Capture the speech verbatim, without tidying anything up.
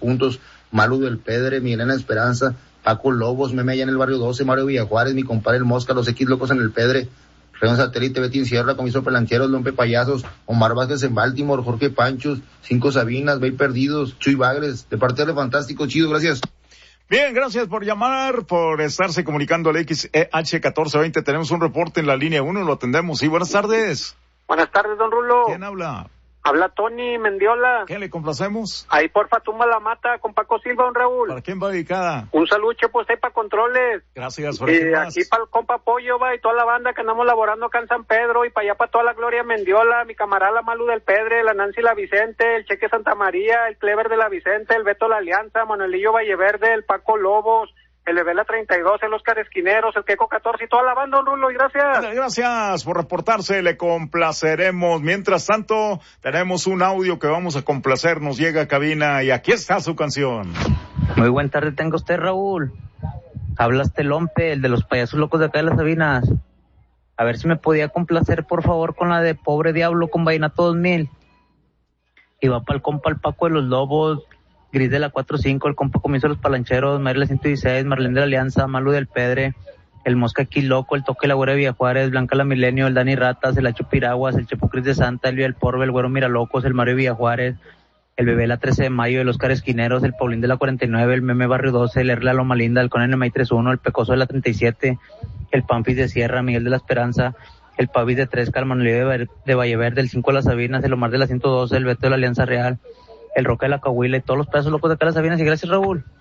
puntos, Malu del Pedre, Milena Esperanza, Paco Lobos, Meme allá en el barrio doce, Mario Villajuárez, mi compadre el Mosca, los X Locos en el Pedre, Reón Satélite, Betín Sierra, Comiso Pelancheros, Lompe Payasos, Omar Vázquez en Baltimore, Jorge Panchos, Cinco Sabinas, Bay Perdidos, Chuy Bagres, de parte de Fantástico, chido, gracias. Bien, gracias por llamar, por estarse comunicando al X E H catorce veinte. Tenemos un reporte en la línea uno, lo atendemos. Sí, buenas tardes. Buenas tardes, don Rulo. ¿Quién habla? Habla Tony Mendiola. ¿Qué le complacemos? Ahí porfa, tumba la mata con Paco Silva, don Raúl. ¿Para quién va dedicada? Un saludo, pues ahí para controles. Gracias, Y eh, aquí para el compa Pollo, va, y toda la banda que andamos laborando acá en San Pedro, y para allá para toda la Gloria Mendiola, mi camarada la Malu del Pedre, la Nancy la Vicente, el Cheque Santa María, el Clever de la Vicente, el Beto la Alianza, Manuelillo Valleverde, el Paco Lobos, el Evela treinta y dos, el Oscar Esquineros, el Queco catorce y toda la banda, don Rulo, y gracias. Gracias por reportarse, le complaceremos. Mientras tanto, tenemos un audio que vamos a complacer, nos llega a cabina y aquí está su canción. Muy buena tarde tenga usted, Raúl. Hablaste Lompe, el de los payasos locos de acá de las Sabinas. A ver si me podía complacer, por favor, con la de Pobre Diablo con Vallenato dos mil. Y va para el compa el Paco de los Lobos, Gris de la cuatro cinco, el compa Comienzo de los Palancheros, María ciento dieciséis, Marlene de la Alianza, Malu del Pedre, el Mosca aquí loco, el Toque la Güera de Villajuárez, Blanca la Milenio, el Dani Ratas, el Hacho Piraguas, el Chepo Cris de Santa, el Lio del Porbe, el Güero Miralocos, el Mario Villajuárez, el Bebé la trece de mayo, el Oscar Esquineros, el Paulín de la cuarenta y nueve, el Meme Barrio doce, el Erla Loma Linda, el Conan M I treinta y uno, el Pecoso de la treinta y siete, el Pamfis de Sierra, Miguel de la Esperanza, el Pavis de Tresca, el Manuel de Valleverde, el Cinco de las Sabinas, el Omar de la ciento doce, el Beto de la Alianza Real, el Roca de la Cahuila y todos los pedazos locos de acá de las Sabinas. Y gracias, Raúl.